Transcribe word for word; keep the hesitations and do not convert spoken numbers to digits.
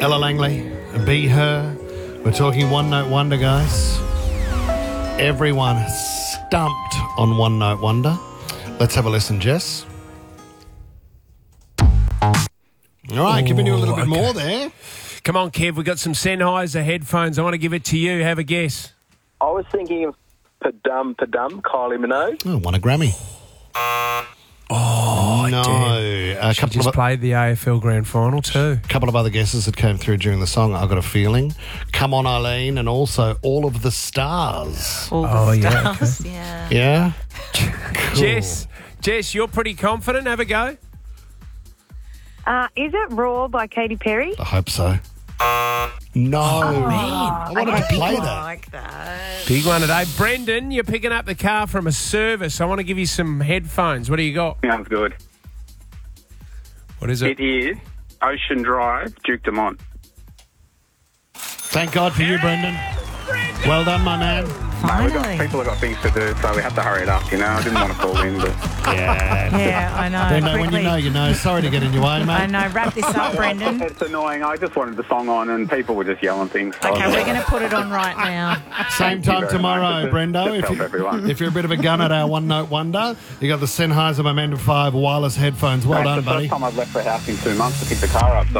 Ella Langley, Be Her. We're talking One Note Wonder, guys. Everyone stumped on One Note Wonder. Let's have a listen, Jess. All right, giving you a little bit okay. more there. Come on, Kev, we've got some Sennheiser headphones. I want to give it to you. Have a guess. I was thinking of Padum Padum, Kylie Minogue. Oh, won a Grammy. Oh, no. damn. A She couple just of, played the A F L Grand Final too. a couple of other guesses that came through during the song. I got a feeling. Come On, Eileen, and also All of the Stars. All the Oh, yeah, stars, yeah. Yeah? Cool. Jess, Jess, you're pretty confident. Have a go. Uh, is it Raw by Katy Perry? I hope so. No. I wanted to play that. like that. Big one today. Brendan, you're picking up the car from a service. I want to give you some headphones. What do you got? Sounds good. What is it? It is Ocean Drive, Duke Dumont. Thank God for you, Brendan. Well done, my man. No, we've got, Finally. people have got things to do, so we have to hurry it up, you know. I didn't want to call in, but... Yeah. Yeah, I know. Brendo, when you Quickly. know, you know. Sorry to get in your way, mate. I know. Wrap this up, Brendan. It's annoying. I just wanted the song on, and people were just yelling things. So Okay, we're going to put it on right now. Same time very tomorrow, much. Brendo. Just If, help you, everyone. if you're a bit of a gun at our One Note Wonder, you got the Sennheiser Momentum five wireless headphones. Well It's done, the buddy. first time I've left the house in two months to pick the car up, so